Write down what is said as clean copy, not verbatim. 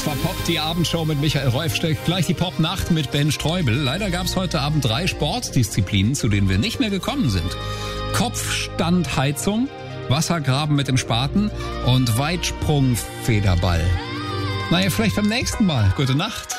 war Pop, die Abendshow mit Michael Reufsteck. Gleich die Pop-Nacht mit Ben Streubel. Leider gab es heute Abend 3 Sportdisziplinen, zu denen wir nicht mehr gekommen sind. Kopfstandheizung, Wassergraben mit dem Spaten und Weitsprungfederball. Naja, vielleicht beim nächsten Mal. Gute Nacht.